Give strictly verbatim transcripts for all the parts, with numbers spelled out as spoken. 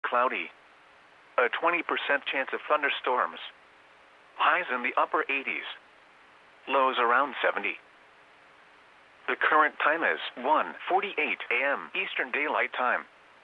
cloudy. A twenty percent chance of thunderstorms. Highs in the upper eighties. Lows around seventy. The current time is one forty-eight a m Eastern Daylight Time.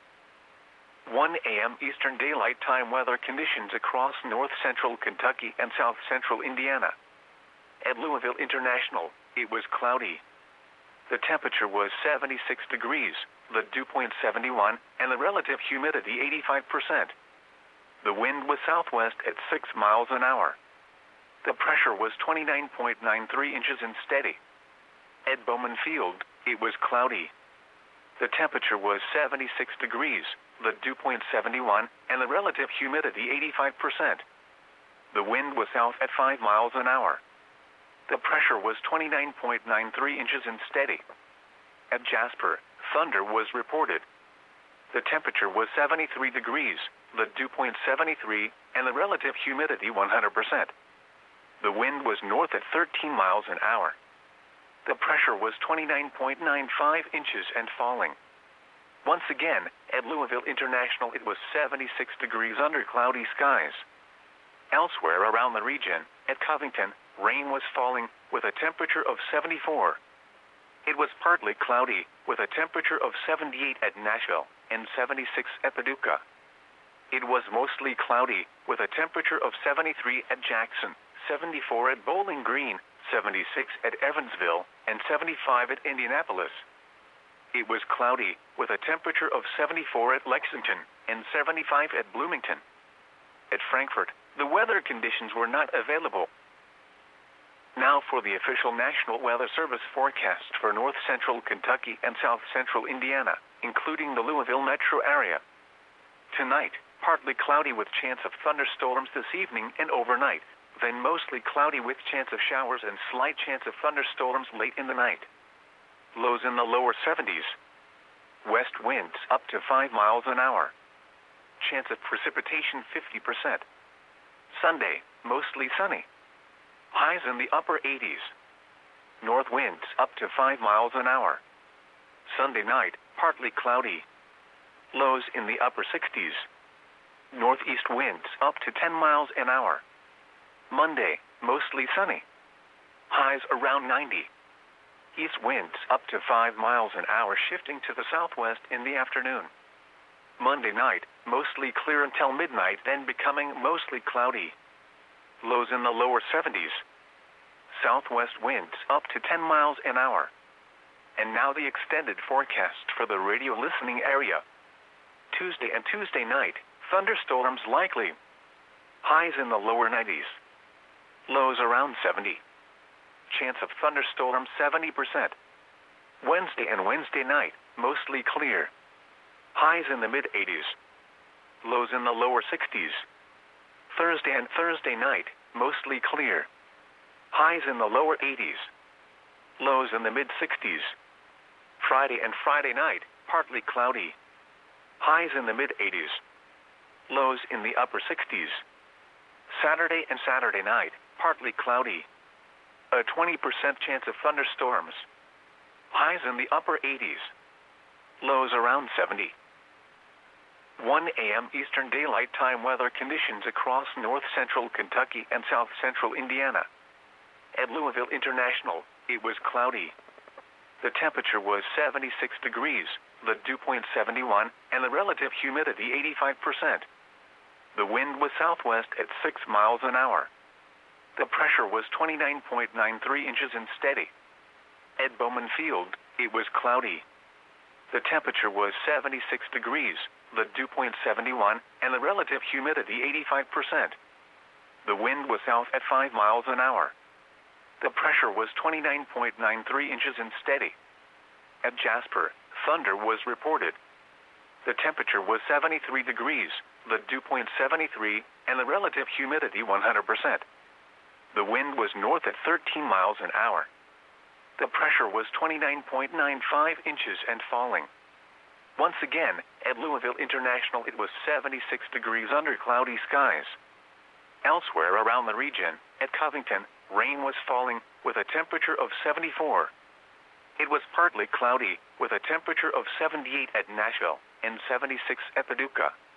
one a m Eastern Daylight Time weather conditions across north-central Kentucky and south-central Indiana. At Louisville International, it was cloudy. The temperature was seventy-six degrees, the dew point seventy-one, and the relative humidity eighty-five percent. The wind was southwest at six miles an hour. The pressure was twenty-nine point nine three inches and steady. At Bowman Field, it was cloudy. The temperature was seventy-six degrees, the dew point seventy-one, and the relative humidity eighty-five percent. The wind was south at five miles an hour. The pressure was twenty-nine point nine three inches and steady. At Jasper, thunder was reported. The temperature was seventy-three degrees, the dew point seventy-three, and the relative humidity one hundred percent. The wind was north at thirteen miles an hour. The pressure was twenty-nine point nine five inches and falling. Once again, at Louisville International it was seventy-six degrees under cloudy skies. Elsewhere around the region, at Covington, rain was falling with a temperature of seventy-four. It was partly cloudy with a temperature of seventy-eight at Nashville and seventy-six at Paducah. It was mostly cloudy with a temperature of seventy-three at Jackson, seventy-four at Bowling Green, seventy-six at Evansville, and seventy-five at Indianapolis. It was cloudy with a temperature of seventy-four at Lexington and seventy-five at Bloomington. At Frankfort, the weather conditions were not available. Now for the official National Weather Service forecast for north-central Kentucky and south-central Indiana, including the Louisville metro area. Tonight, partly cloudy with chance of thunderstorms this evening and overnight, then mostly cloudy with chance of showers and slight chance of thunderstorms late in the night. Lows in the lower seventies. West winds up to five miles an hour. Chance of precipitation fifty percent. Sunday, mostly sunny. Highs in the upper eighties. North winds up to five miles an hour. Sunday night, partly cloudy. Lows in the upper sixties. Northeast winds up to ten miles an hour. Monday, mostly sunny. Highs around ninety. East winds up to five miles an hour shifting to the southwest in the afternoon. Monday night, mostly clear until midnight, then becoming mostly cloudy. Lows in the lower seventies. Southwest winds up to ten miles an hour. And now the extended forecast for the radio listening area. Tuesday and Tuesday night, thunderstorms likely. Highs in the lower nineties. Lows around seventy. Chance of thunderstorms seventy percent. Wednesday and Wednesday night, mostly clear. Highs in the mid-eighties. Lows in the lower sixties. Thursday and Thursday night, mostly clear. Highs in the lower eighties. Lows in the mid-sixties. Friday and Friday night, partly cloudy. Highs in the mid-eighties. Lows in the upper sixties. Saturday and Saturday night, partly cloudy. A twenty percent chance of thunderstorms. Highs in the upper eighties. Lows around seventy. one a m Eastern Daylight Time weather conditions across north-central Kentucky and south-central Indiana. At Louisville International, it was cloudy. The temperature was seventy-six degrees, the dew point seventy-one, and the relative humidity eighty-five percent. The wind was southwest at six miles an hour. The pressure was twenty-nine point nine three inches and steady. At Bowman Field, it was cloudy. The temperature was seventy-six degrees, the dew point seventy-one, and the relative humidity eighty-five percent. The wind was south at five miles an hour. The pressure was twenty-nine point nine three inches and steady. At Jasper, thunder was reported. The temperature was seventy-three degrees, the dew point seventy-three, and the relative humidity one hundred percent. The wind was north at thirteen miles an hour. The pressure was twenty-nine point nine five inches and falling. Once again, at Louisville International it was seventy-six degrees under cloudy skies. Elsewhere around the region, at Covington, rain was falling with a temperature of seventy-four. It was partly cloudy with a temperature of seventy-eight at Nashville and seventy-six at Paducah.